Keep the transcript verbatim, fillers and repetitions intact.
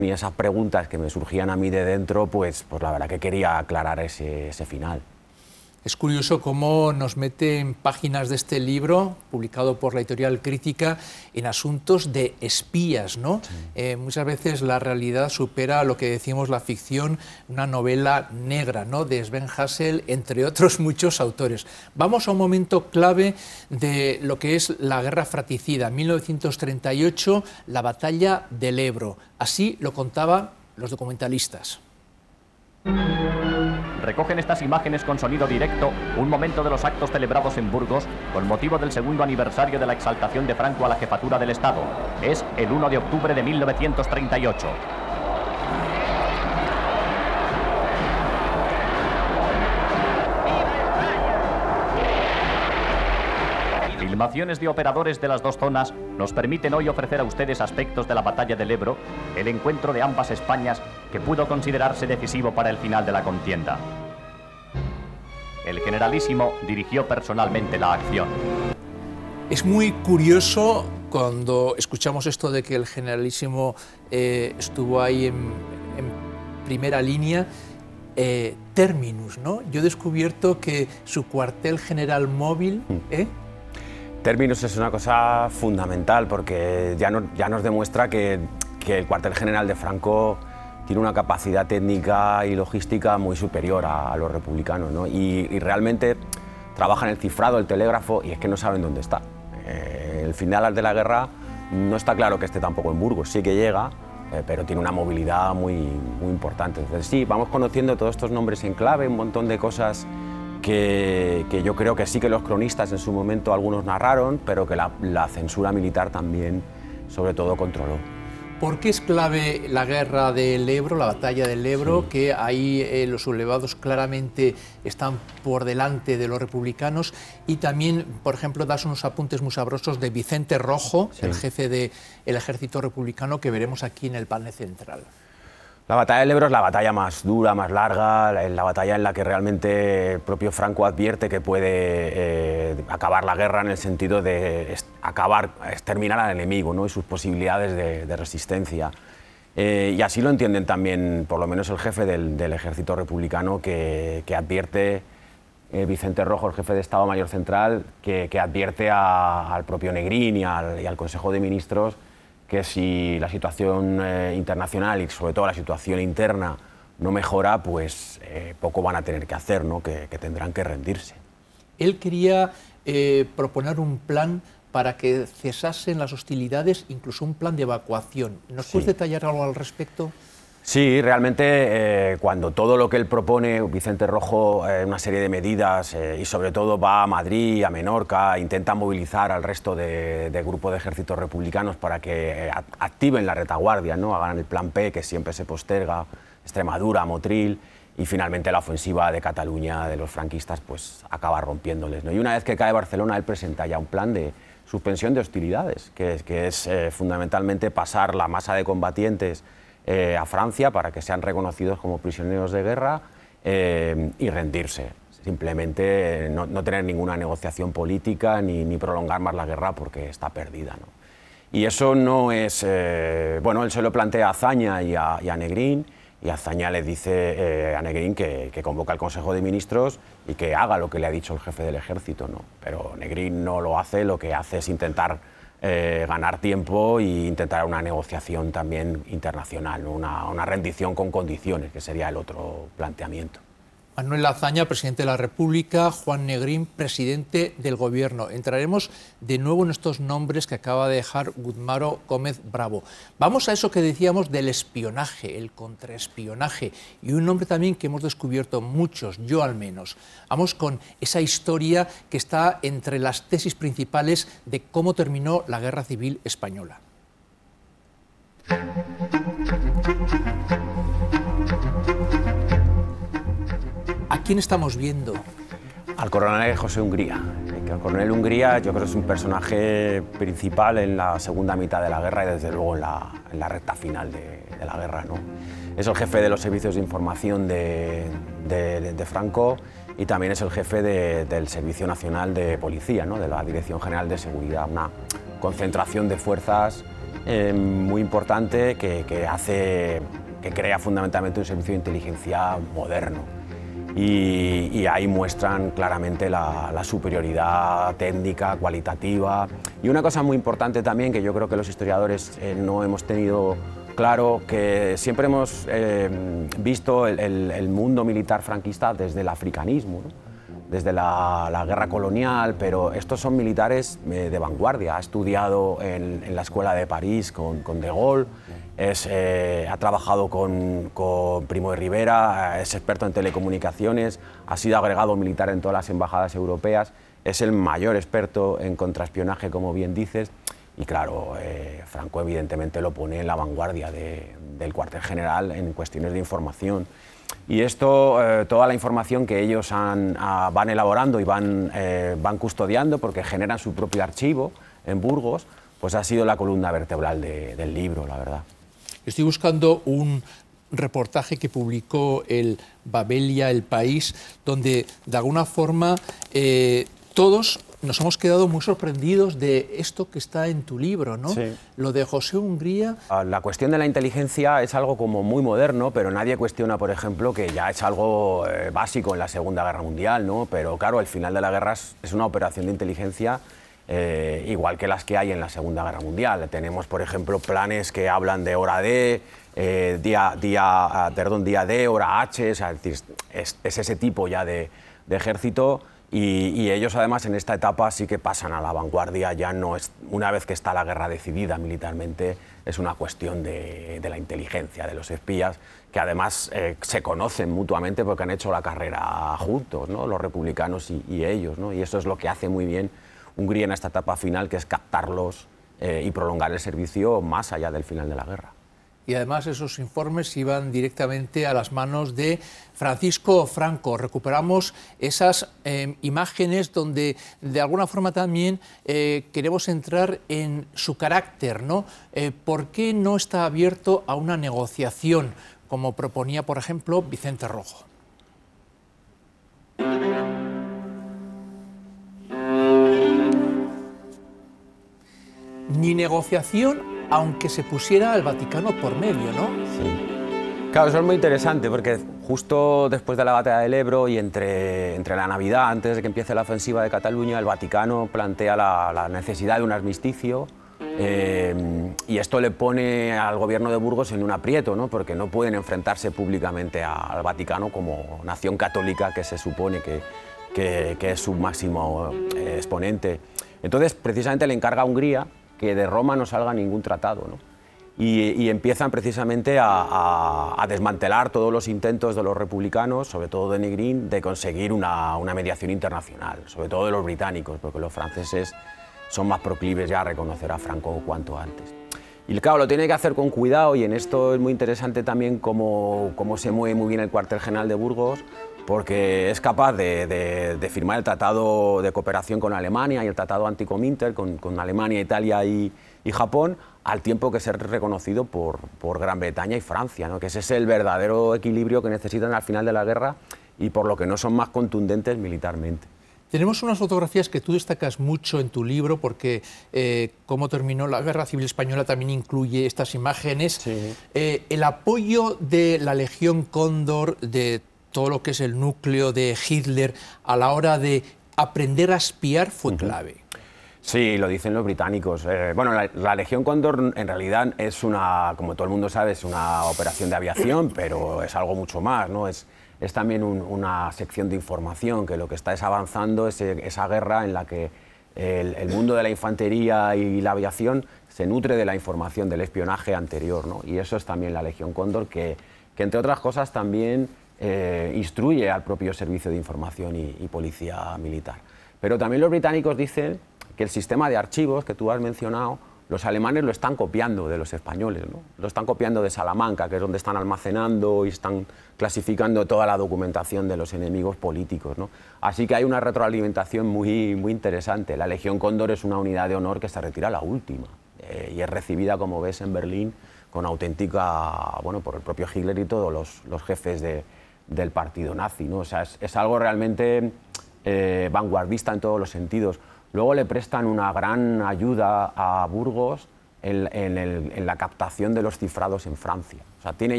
Y esas preguntas que me surgían a mí de dentro, pues, pues la verdad que quería aclarar ese, ese final. Es curioso cómo nos mete en páginas de este libro, publicado por la editorial Crítica, en asuntos de espías, ¿no? Sí. Eh, muchas veces la realidad supera lo que decimos la ficción, una novela negra, ¿no?, de Sven Hassel, entre otros muchos autores. Vamos a un momento clave de lo que es la guerra fratricida, mil novecientos treinta y ocho, la batalla del Ebro. Así lo contaban los documentalistas. Recogen estas imágenes con sonido directo un momento de los actos celebrados en Burgos con motivo del segundo aniversario de la exaltación de Franco a la jefatura del Estado. Es el uno de octubre de mil novecientos treinta y ocho. Filmaciones de operadores de las dos zonas nos permiten hoy ofrecer a ustedes aspectos de la batalla del Ebro, el encuentro de ambas Españas que pudo considerarse decisivo para el final de la contienda. El generalísimo dirigió personalmente la acción. Es muy curioso cuando escuchamos esto de que el generalísimo eh, estuvo ahí en, en primera línea. Eh, Terminus, ¿no? Yo he descubierto que su cuartel general móvil... ¿eh? Terminus es una cosa fundamental porque ya, no, ya nos demuestra que, que el cuartel general de Franco tiene una capacidad técnica y logística muy superior a, a los republicanos, ¿no? y, y realmente trabajan el cifrado, el telégrafo, y es que no saben dónde está. Eh, el final de la guerra no está claro que esté tampoco en Burgos, sí que llega, eh, pero tiene una movilidad muy, muy importante. Entonces sí, vamos conociendo todos estos nombres en clave, un montón de cosas Que, que yo creo que sí que los cronistas en su momento algunos narraron, pero que la, la censura militar también, sobre todo, controló. ¿Por qué es clave la guerra del Ebro, la batalla del Ebro, sí. que ahí eh, los sublevados claramente están por delante de los republicanos? Y también, por ejemplo, das unos apuntes muy sabrosos de Vicente Rojo, sí. el jefe del ejército republicano, que veremos aquí en el panel central. La batalla del Ebro es la batalla más dura, más larga, la, la batalla en la que realmente el propio Franco advierte que puede eh, acabar la guerra en el sentido de est acabar, exterminar al enemigo, ¿no?, y sus posibilidades de, de resistencia. Eh, y así lo entienden también, por lo menos el jefe del, del ejército republicano, que, que advierte, eh, Vicente Rojo, el jefe de Estado Mayor Central, que, que advierte a, al propio Negrín y al, y al Consejo de Ministros que si la situación eh, internacional y sobre todo la situación interna no mejora, pues eh, poco van a tener que hacer, ¿no?, que, que tendrán que rendirse. Él quería eh, proponer un plan para que cesasen las hostilidades, incluso un plan de evacuación. ¿Nos sí. puedes detallar algo al respecto? Sí, realmente eh, cuando todo lo que él propone, Vicente Rojo, eh, una serie de medidas eh, y sobre todo va a Madrid, a Menorca, intenta movilizar al resto de, de grupos de ejércitos republicanos para que eh, activen la retaguardia, ¿no?, hagan el plan P, que siempre se posterga, Extremadura, Motril, y finalmente la ofensiva de Cataluña de los franquistas pues acaba rompiéndoles, ¿no? Y una vez que cae Barcelona, él presenta ya un plan de suspensión de hostilidades, que es, que es eh, fundamentalmente pasar la masa de combatientes Eh, a Francia para que sean reconocidos como prisioneros de guerra eh, y rendirse. Simplemente eh, no, no tener ninguna negociación política ni, ni prolongar más la guerra porque está perdida, ¿no? Y eso no es... Eh, bueno, él se lo plantea a Azaña y a, y a Negrín, y Azaña le dice eh, a Negrín que, que convoca al Consejo de Ministros y que haga lo que le ha dicho el jefe del ejército, ¿no? Pero Negrín no lo hace, lo que hace es intentar Eh, ganar tiempo e intentar una negociación también internacional, ¿no?, una, una rendición con condiciones, que sería el otro planteamiento. Manuel Azaña, presidente de la República, Juan Negrín, presidente del Gobierno. Entraremos de nuevo en estos nombres que acaba de dejar Gudmaro Gómez Bravo. Vamos a eso que decíamos del espionaje, el contraespionaje, y un nombre también que hemos descubierto muchos, yo al menos. Vamos con esa historia que está entre las tesis principales de cómo terminó la Guerra Civil Española. ¿A quién estamos viendo? Al coronel José Hungría. El coronel Hungría yo creo que es un personaje principal en la segunda mitad de la guerra y desde luego en la, en la recta final de, de la guerra, ¿no? Es el jefe de los servicios de información de, de, de Franco y también es el jefe de, del Servicio Nacional de Policía, ¿no?, de la Dirección General de Seguridad, una concentración de fuerzas eh, muy importante que, que hace, que crea fundamentalmente un servicio de inteligencia moderno. Y, y ahí muestran claramente la, la superioridad técnica, cualitativa. Y una cosa muy importante también, que yo creo que los historiadores eh, no hemos tenido claro, que siempre hemos eh, visto el, el, el mundo militar franquista desde el africanismo, ¿no? Desde la, la guerra colonial, pero estos son militares eh, de vanguardia. Ha estudiado en, en la Escuela de París con, con De Gaulle, es, eh, ha trabajado con, con Primo de Rivera, es experto en telecomunicaciones, ha sido agregado militar en todas las embajadas europeas, es el mayor experto en contraespionaje, como bien dices, y claro, eh, Franco evidentemente lo pone en la vanguardia de, del cuartel general en cuestiones de información. Y esto, eh, toda la información que ellos han, ah, van elaborando y van, eh, van custodiando, porque generan su propio archivo en Burgos, pues ha sido la columna vertebral de, del libro, la verdad. Estoy buscando un reportaje que publicó el Babelia, El País, donde de alguna forma eh, todos nos hemos quedado muy sorprendidos de esto que está en tu libro, ¿no? Sí. Lo de José Hungría. La cuestión de la inteligencia es algo como muy moderno, pero nadie cuestiona, por ejemplo, que ya es algo eh, básico en la Segunda Guerra Mundial, ¿no? Pero claro, el final de la guerra es, es una operación de inteligencia eh, igual que las que hay en la Segunda Guerra Mundial. Tenemos, por ejemplo, planes que hablan de hora D, eh, día, día, uh, perdón, día D, hora H, o sea, es, decir, es, es ese tipo ya de, de ejército. Y, y ellos además en esta etapa sí que pasan a la vanguardia, ya no es, una vez que está la guerra decidida militarmente, es una cuestión de, de la inteligencia, de los espías, que además eh, se conocen mutuamente porque han hecho la carrera juntos, ¿no? Los republicanos y, y ellos, ¿no? Y eso es lo que hace muy bien Hungría en esta etapa final, que es captarlos eh, y prolongar el servicio más allá del final de la guerra. Y además esos informes iban directamente a las manos de Francisco Franco. Recuperamos esas eh, imágenes donde de alguna forma también eh, queremos entrar en su carácter, ¿no? Eh, ¿Por qué no está abierto a una negociación, como proponía, por ejemplo, Vicente Rojo? Ni negociación, aunque se pusiera al Vaticano por medio, ¿no? Sí. Claro, eso es muy interesante, porque justo después de la batalla del Ebro y entre, entre la Navidad, antes de que empiece la ofensiva de Cataluña, el Vaticano plantea la, la necesidad de un armisticio, eh, y esto le pone al gobierno de Burgos en un aprieto, ¿no? Porque no pueden enfrentarse públicamente a, al Vaticano como nación católica que se supone que, que, que es su máximo eh, exponente. Entonces, precisamente le encarga a Hungría que de Roma no salga ningún tratado, ¿no? Y, y empiezan precisamente a, a, a desmantelar todos los intentos de los republicanos, sobre todo de Negrín, de conseguir una, una mediación internacional, sobre todo de los británicos, porque los franceses son más proclives ya a reconocer a Franco cuanto antes. Y claro, lo tiene que hacer con cuidado, y en esto es muy interesante también cómo, cómo se mueve muy bien el cuartel general de Burgos, porque es capaz de, de, de firmar el tratado de cooperación con Alemania y el tratado anti-Cominter con, con Alemania, Italia y, y Japón, al tiempo que ser reconocido por, por Gran Bretaña y Francia, ¿no? Que ese es el verdadero equilibrio que necesitan al final de la guerra y por lo que no son más contundentes militarmente. Tenemos unas fotografías que tú destacas mucho en tu libro, porque eh, cómo terminó la Guerra Civil Española también incluye estas imágenes. Sí. Eh, el apoyo de la Legión Cóndor, de todo lo que es el núcleo de Hitler a la hora de aprender a espiar fue clave. Sí, lo dicen los británicos. Eh, bueno, la, la Legión Cóndor en realidad es una, como todo el mundo sabe, es una operación de aviación, pero es algo mucho más, ¿no? Es, es también un, una sección de información, que lo que está es avanzando es esa guerra en la que el, el mundo de la infantería y la aviación se nutre de la información del espionaje anterior, ¿no? Y eso es también la Legión Cóndor, que, que entre otras cosas también eh, instruye al propio servicio de información y, y policía militar. Pero también los británicos dicen que el sistema de archivos que tú has mencionado, los alemanes lo están copiando de los españoles, ¿no? Lo están copiando de Salamanca, que es donde están almacenando y están clasificando toda la documentación de los enemigos políticos, ¿no? Así que hay una retroalimentación muy, muy interesante. La Legión Cóndor es una unidad de honor que se retira a la última eh, y es recibida, como ves, en Berlín con auténtica, bueno, por el propio Hitler y todos los, los jefes de, del partido nazi, ¿no? O sea, es, es algo realmente eh, vanguardista en todos los sentidos. Luego le prestan una gran ayuda a Burgos en, en, el, en la captación de los cifrados en Francia. O sea, tiene